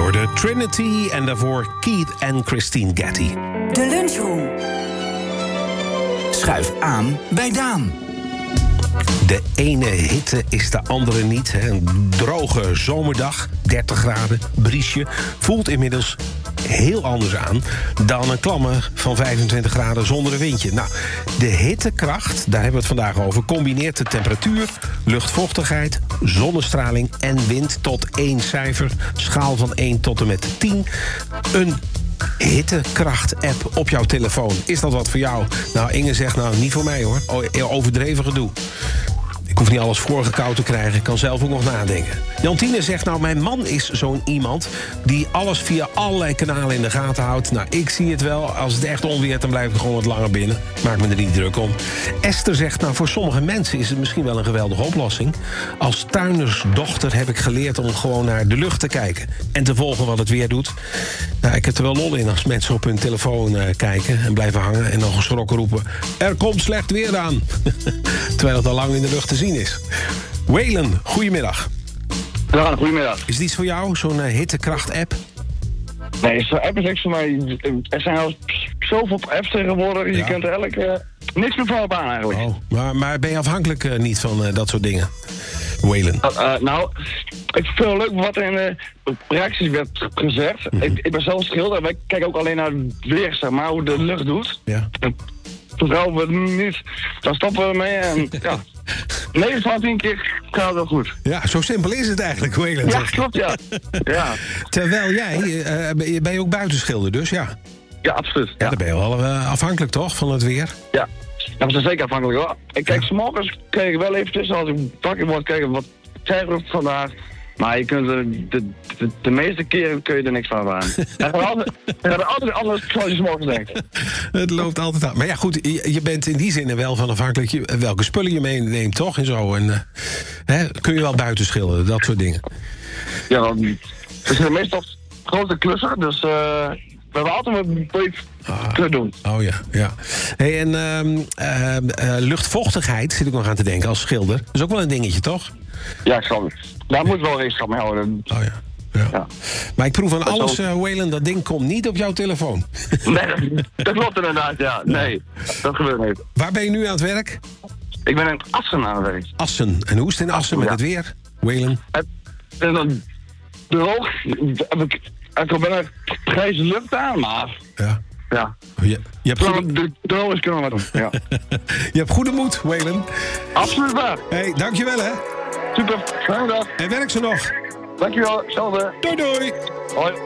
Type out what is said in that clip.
hoorde Trinity en daarvoor Keith en Christine Getty. De lunchroom. Schuif aan bij Daan. De ene hitte is de andere niet. Hè. Een droge zomerdag, 30 graden, briesje, voelt inmiddels heel anders aan dan een klamme van 25 graden zonder een windje. Nou, de hittekracht, daar hebben we het vandaag over, combineert de temperatuur, luchtvochtigheid, zonnestraling en wind tot 1 cijfer. Schaal van 1 tot en met 10. Een hittekracht-app op jouw telefoon. Is dat wat voor jou? Nou, Inge zegt, nou, niet voor mij hoor. Overdreven gedoe. Ik hoef niet alles voorgekoud te krijgen. Ik kan zelf ook nog nadenken. Jantine zegt, nou, mijn man is zo'n iemand die alles via allerlei kanalen in de gaten houdt. Nou, ik zie het wel. Als het echt onweert, dan blijf ik gewoon wat langer binnen. Maak me er niet druk om. Esther zegt, nou, voor sommige mensen is het misschien wel een geweldige oplossing. Als tuindersdochter heb ik geleerd om gewoon naar de lucht te kijken. En te volgen wat het weer doet. Nou, ik heb er wel lol in als mensen op hun telefoon kijken en blijven hangen en dan geschrokken roepen, er komt slecht weer aan. Terwijl het al lang in de lucht te zien is. Waylon, goedemiddag. Ja, goedemiddag. Is dit iets voor jou, zo'n hittekracht-app? Nee, zo'n app is niks voor mij. Er zijn al zoveel apps tegenwoordig. Je kunt er eigenlijk niks meer van op aan eigenlijk. Oh, maar ben je afhankelijk niet van dat soort dingen? Waylon. Nou, ik vind het wel leuk wat er in de reacties werd gezegd. Ik ben zelf schilder, maar ik kijk ook alleen naar het weer, zeg maar, hoe de lucht doet. Ja. Vertrouwen we het niet, dan stoppen we mee en ja. 9 van 10 keer gaat het wel goed. Ja, zo simpel is het eigenlijk, Waylon. Ja, klopt, ja. Ja. Terwijl jij, ben je ook buitenschilder dus, ja? Ja, absoluut. Ja, dan ben je wel afhankelijk, toch, van het weer? Ja. Ja, we zijn zeker afhankelijk hoor. Ik kijk, 's morgens kijk ik wel even tussen als ik wakker word, kijken wat cijfer vandaag. Maar je kunt de meeste keren kun je er niks van aan. Er gaat altijd anders zoals je 's morgens denkt. Het loopt altijd aan. Maar ja, goed, je bent in die zin er wel van afhankelijk welke spullen je meeneemt, toch? En zo. En kun je wel buiten schilderen, dat soort dingen. Ja, we zijn meestal grote klussen, dus we hebben altijd een beetje te doen. Oh ja, ja. Hey, en luchtvochtigheid zit ik nog aan te denken als schilder. Dat is ook wel een dingetje, toch? Ja, ik snap het. Daar moet wel rekenschap mee houden. Oh ja. Ja. Maar ik proef aan alles, Waylon, dat ding komt niet op jouw telefoon. Nee, dat klopt inderdaad, ja. Nee, dat gebeurt niet. Waar ben je nu aan het werk? Ik ben in Assen aan het werk. Assen. En hoe is het in Assen met het weer, Waylon? Het is dan droog. Ik heb wel een grijze lucht aan, maar... Ja. Ja. Je hebt de droog is kunnen we wat doen, ja. Je hebt goede moed, Waylon. Absoluut waar. Hey, dankjewel hè. Super, fijne dag. En werk ze nog. Dankjewel, hetzelfde. Doei doei. Hoi.